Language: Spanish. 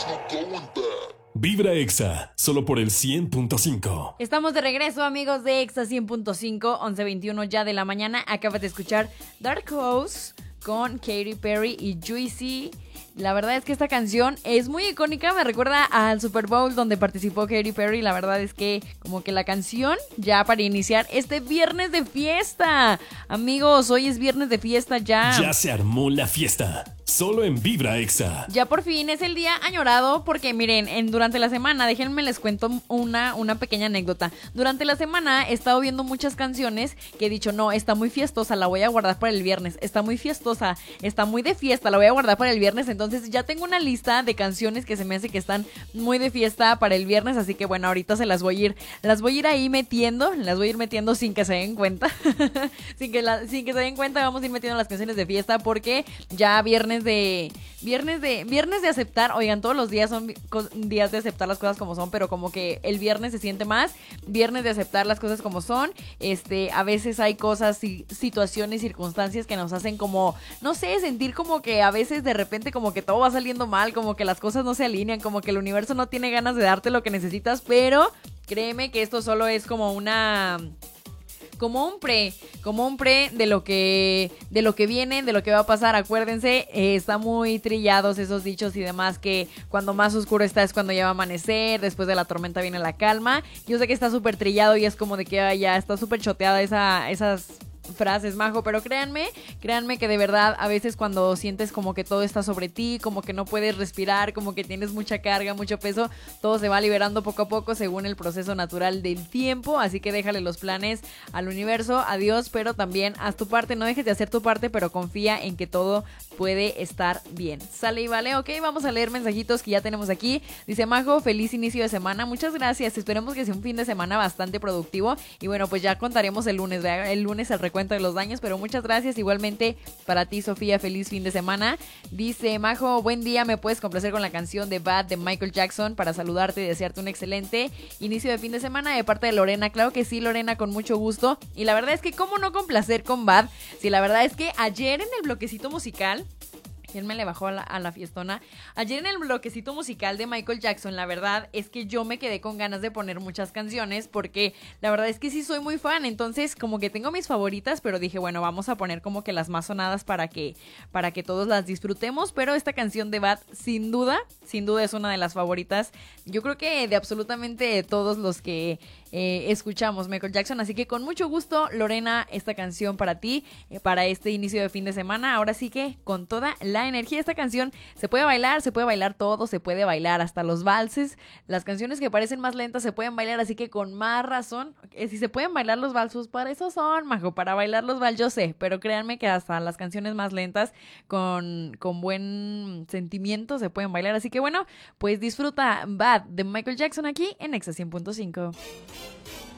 Vibra Exa, solo por el 100.5. Estamos de regreso, amigos de Exa 100.5, 11:21 ya de la mañana. Acabas de escuchar Dark Horse con Katy Perry y Juicy. La verdad es que esta canción es muy icónica, me recuerda al Super Bowl donde participó Katy Perry. La verdad es que como que la canción ya para iniciar este viernes de fiesta. Amigos, hoy es viernes de fiesta ya. Ya se armó la fiesta, solo en Vibra Exa. Ya por fin es el día añorado porque miren, durante la semana, déjenme les cuento una pequeña anécdota. Durante la semana he estado viendo muchas canciones que he dicho, no, está muy fiestosa, la voy a guardar para el viernes. Está muy fiestosa, está muy de fiesta, la voy a guardar para el viernes. Entonces ya tengo una lista de canciones que se me hace que están muy de fiesta para el viernes. Así que bueno, ahorita se las voy a ir ahí metiendo, las voy a ir metiendo sin que se den cuenta. sin que se den cuenta, vamos a ir metiendo las canciones de fiesta porque ya viernes de aceptar. Oigan, todos los días son días de aceptar las cosas como son, pero como que el viernes se siente más viernes de aceptar las cosas como son. A veces hay cosas y situaciones, circunstancias que nos hacen como, no sé, sentir como que a veces de repente como que todo va saliendo mal, como que las cosas no se alinean, como que el universo no tiene ganas de darte lo que necesitas, pero créeme que esto solo es como un pre de lo que viene, de lo que va a pasar. Acuérdense, está muy trillados esos dichos y demás, que cuando más oscuro está es cuando ya va a amanecer, después de la tormenta viene la calma. Yo sé que está súper trillado y es como de que ya está súper choteada esas frases, Majo, pero créanme que de verdad a veces cuando sientes como que todo está sobre ti, como que no puedes respirar, como que tienes mucha carga, mucho peso, todo se va liberando poco a poco según el proceso natural del tiempo. Así que déjale los planes al universo, a Dios, pero también haz tu parte, no dejes de hacer tu parte, pero confía en que todo puede estar bien. Sale y vale, ok, vamos a leer mensajitos que ya tenemos aquí. Dice Majo, feliz inicio de semana, muchas gracias, esperemos que sea un fin de semana bastante productivo y bueno, pues ya contaremos el lunes, ¿verdad? El lunes el recuento de los daños, pero muchas gracias igualmente para ti, Sofía, feliz fin de semana. Dice Majo, buen día, me puedes complacer con la canción de Bad de Michael Jackson para saludarte y desearte un excelente inicio de fin de semana de parte de Lorena. Claro que sí, Lorena, con mucho gusto. Y la verdad es que cómo no complacer con Bad, si la verdad es que ayer en el bloquecito musical, ¿quién me le bajó a la fiestona? Ayer en el bloquecito musical de Michael Jackson, la verdad es que yo me quedé con ganas de poner muchas canciones porque la verdad es que sí soy muy fan, entonces como que tengo mis favoritas, pero dije, bueno, vamos a poner como que las más sonadas para que todos las disfrutemos, pero esta canción de Bad sin duda es una de las favoritas, yo creo que de absolutamente todos los que escuchamos Michael Jackson, así que con mucho gusto, Lorena, esta canción para ti, para este inicio de fin de semana. Ahora sí que con toda la energía de esta canción se puede bailar todo, se puede bailar hasta los valses, las canciones que parecen más lentas se pueden bailar, así que con más razón, si se pueden bailar los valsos, para eso son, Majo, para bailar los vals, yo sé, pero créanme que hasta las canciones más lentas con buen sentimiento se pueden bailar, así que bueno, pues disfruta Bad de Michael Jackson aquí en Exa 100.5.